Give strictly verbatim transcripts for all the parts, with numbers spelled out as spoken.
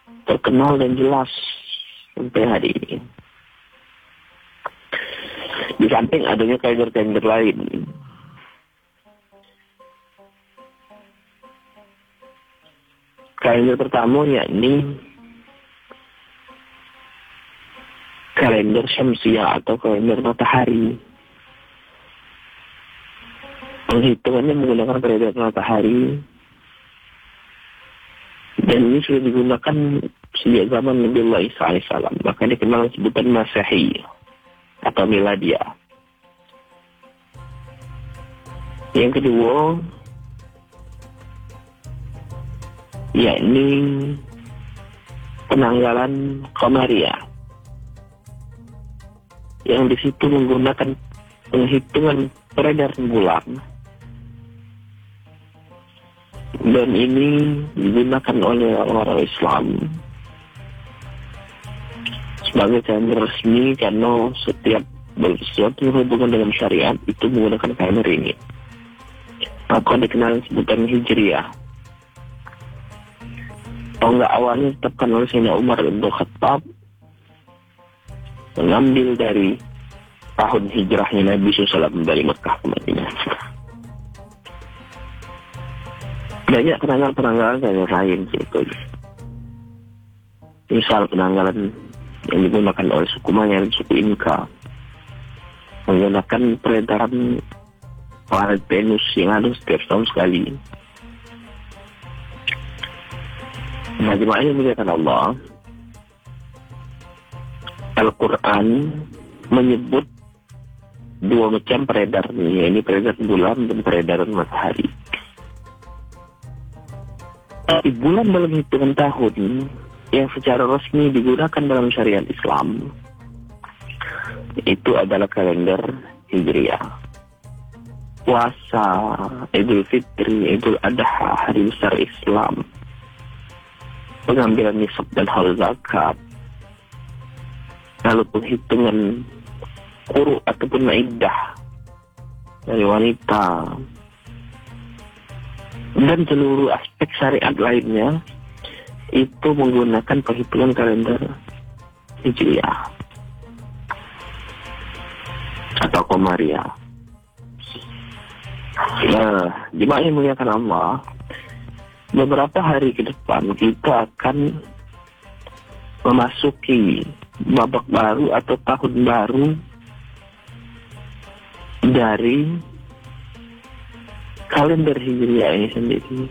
terkenal dan jelas sampai hari ini. Di samping adanya kalender-kalender lain. Kalender pertama yakni kalender Syamsiah atau kalender matahari. Penghitungannya menggunakan kalender matahari. Dan ini sudah digunakan sejak zaman Nabi Allah Isa alaihissalam. Maka dikenal sebutan Masehi atau Miladia. Yang kedua, yakni penanggalan Qamariah, yang di situ menggunakan penghitungan peredaran bulan. Dan ini digunakan oleh orang-orang Islam sebagai kalender resmi karena setiap sesuatu hubungan dengan syariat itu menggunakan kalender ini. Maka dikenal sebutan Hijriah. Tonggak awalnya ditetapkan oleh Sayyidina Umar bin Khattab, mengambil dari tahun hijrahnya Nabi shallallahu alaihi wasallam dari Mekah ke Madinah. Banyak penanggalan-penanggalan yang lain gitu. Misal penanggalan yang digunakan oleh suku Maya dan suku Inka, menggunakan peredaran planet Venus yang ada setiap tahun sekali. Nah, jemaah yang dimuliakan Allah, Al-Quran menyebut dua macam peredaran, yaitu peredaran bulan dan peredaran matahari. Tapi bulan dalam hitungan tahun yang secara resmi digunakan dalam syariat Islam itu adalah kalender Hijriah. Puasa, Idul Fitri, Idul Adha, hari besar Islam, pengambilan nisab dan haul zakat, lalu penghitungan quru ataupun iddah dari wanita, dan seluruh aspek syariat lainnya itu menggunakan perhitungan kalender Hijriah atau Qamariah. Nah, jemaah yang muliakan Allah, beberapa hari ke depan kita akan memasuki babak baru atau tahun baru dari kalender Hijriah ini sendiri.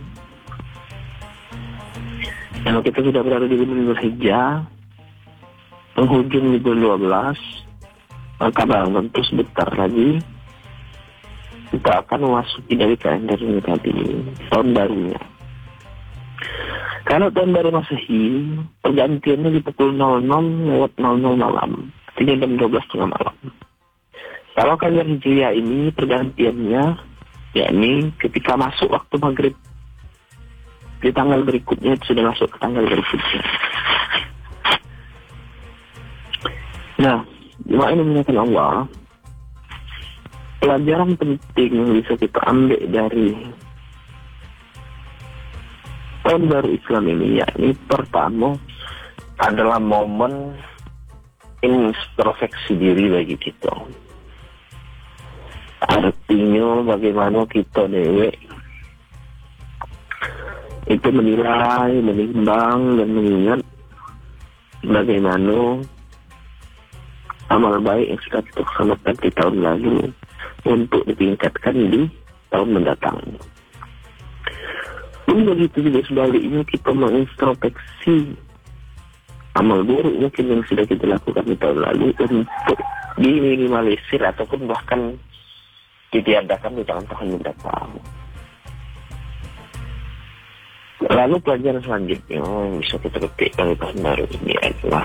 Kalau kita sudah berada di bulan Dzulhijjah, penghujung di bulan dua belas, maka dalam tentu sebentar lagi kita akan memasuki dari kalender ini tadi, tahun barunya. Kalau tahun baru Masehi, pergantiannya di pukul nol nol lewat nol nol malam, artinya jam dua belas tengah malam. Kalau kalender Hijriah ini pergantiannya yakni ketika masuk waktu maghrib di tanggal berikutnya, itu sudah masuk ke tanggal berikutnya. Nah, jemaah ini menyatakan Allah, pelajaran penting yang bisa kita ambil dari tahun baru Islam ini, yakni pertama adalah momen introspeksi diri bagi kita. Artinya bagaimana kita dewe itu menilai, menimbang, dan mengingat bagaimana amal baik yang sudah kita lakukan di tahun lalu untuk ditingkatkan di tahun mendatang. Pun begitu juga sebaliknya, kita mengintrospeksi amal buruk mungkin yang sudah kita lakukan di tahun lalu untuk diminimalisir ataupun bahkan ditiadakan di tahun-tahun mendatang. Lalu pelajaran selanjutnya yang bisa kita petik dari tahun baru ini adalah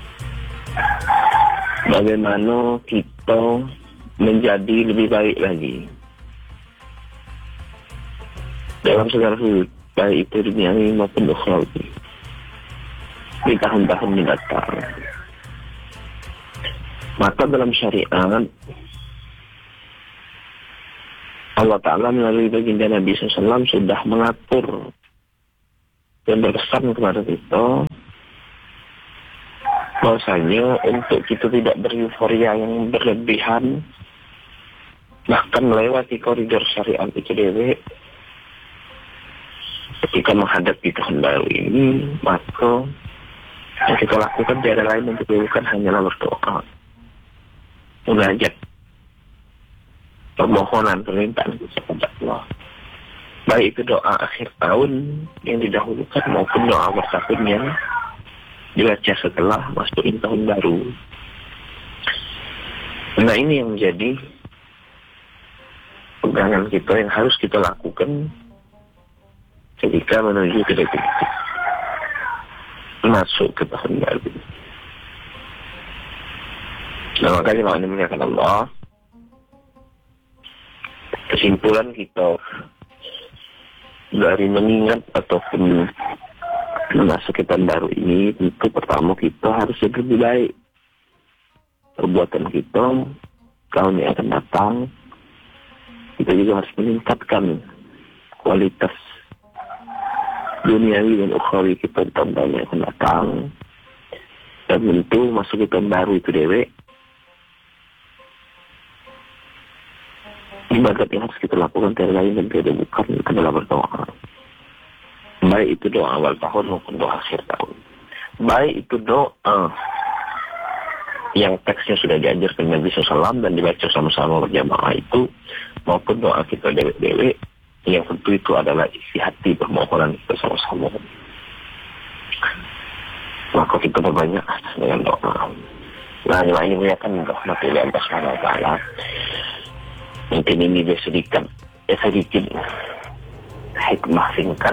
bagaimana kita menjadi lebih baik lagi dalam segala sudut, baik itu dunia ini maupun ukhrawi, di tahun-tahun mendatang. Maka dalam syariat Allah Ta'ala melalui baginda Nabi shallallahu alaihi wasallam sudah mengatur dan berpesan kepada kita bahwasanya untuk kita tidak bereuforia yang berlebihan, bahkan melewati koridor syariat itu dewe, ketika menghadapi tahun baru ini, maka yang kita lakukan tiada lain untuk bukan hanyalah berdoa, munajat, permohonan, permintaan kepada Allah. Baik itu doa akhir tahun yang didahulukan maupun doa bertahun yang dibaca setelah masuk tahun baru. Nah, ini yang menjadi pegangan kita yang harus kita lakukan ketika menuju ke detik masuk ke tahun baru. Nah, makanya kalau ini muliakan Allah, kesimpulan kita dari mengingat ataupun memasuki tahun baru ini, tentu pertama kita harus lebih baik perbuatan kita tahun yang akan datang. Kita juga harus meningkatkan kualitas duniawi dan ukhrawi kita di tahun yang akan datang. Dan tentu masuk ke tahun baru itu dewe, ibadat yang harus kita lakukan tiada lain dan tiada bukan adalah berdoa. Baik itu doa awal tahun maupun doa akhir tahun. Baik itu doa yang teksnya sudah diajarkan Nabi shallallahu alaihi wasallam dan dibaca sama-sama berjamaah itu, maupun doa kita dewe-dewe yang tentu itu adalah isi hati permohonan kita sama-sama. Maka kita berbanyak dengan doa. Nah, yang ini melihatkan rahmatullahi Allah subhanahu wa ta'ala. Mungkin ini dia sedikit, ya sedikit hikmah singkat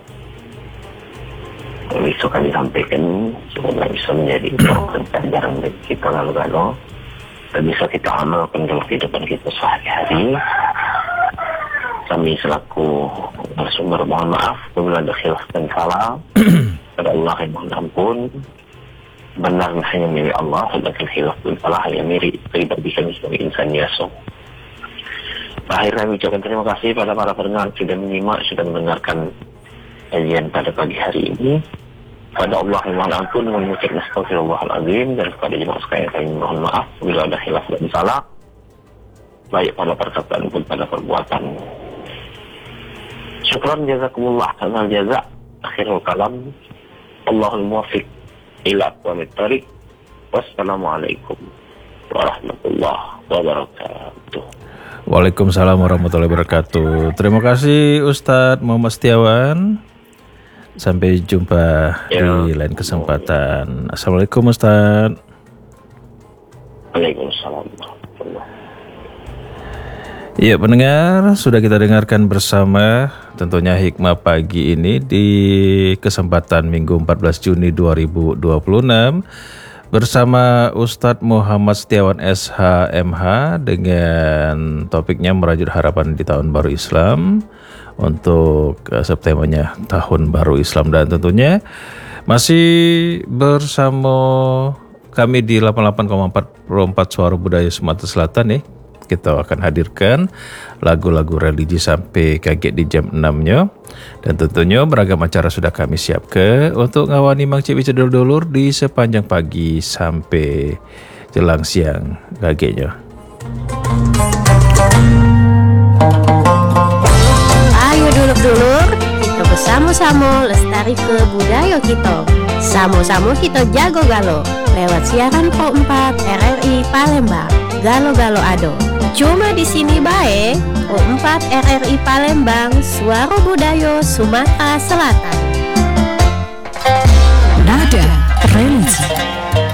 bisa kami sampaikan, semoga bisa menjadi pelajaran bagi kita lalu-lalu dan bisa kita amalkan dalam kehidupan kita sehari-hari. Kami selaku sumber mohon maaf apabila ada khilaf dan salah. Pada Allah yang mohon ampun. Benar hanya milik Allah, sedangkan khilaf dan salah hanya milik pribadi kami sebagai insan biasa. Akhirnya kami ucapkan terima kasih pada para pendengar sudah menyimak, sudah mendengarkan kajian pada pagi hari ini. Pada Allah yang mohon ampun, mengucapkan astagfirullahaladzim, dan kepada jemaah sekalian kami mohon maaf bila ada khilaf dan salah, baik pada perkataan maupun pada perbuatan. Syukran jazakumullah, kanal jaza akhirul kalam. Allahul muwafiq ila aqwamit thariq. Wassalamualaikum warahmatullahi wabarakatuh. Waalaikumsalam warahmatullahi wabarakatuh. Terima kasih Ustadz Muhammad Setiawan. Sampai jumpa ya. Di lain kesempatan. Assalamualaikum Ustadz. Waalaikumsalam. Iya pendengar, sudah kita dengarkan bersama tentunya hikmah pagi ini di kesempatan Minggu empat belas Juni dua ribu dua puluh enam bersama Ustadz Muhammad Setiawan S H M H dengan topiknya merajut harapan di tahun baru Islam untuk uh, Septembernya tahun baru Islam, dan tentunya masih bersama kami di delapan puluh delapan koma empat puluh empat Suara Budaya Sumatera Selatan nih. Kita akan hadirkan lagu-lagu religi sampai kaget di jam enam-nya. Dan tentunya beragam acara sudah kami siapkan untuk ngawani Mang Cik Bica dulur di sepanjang pagi sampai jelang siang kagetnya. Ayo dulur-dulur, kita bersama-sama lestari ke budaya kita. Sama-sama kita jago galo lewat siaran Pro empat R R I Palembang. Galo-galo ado. Cuma di sini bae, Pro empat R R I Palembang, Suara Budaya Sumatera Selatan. Nada religi.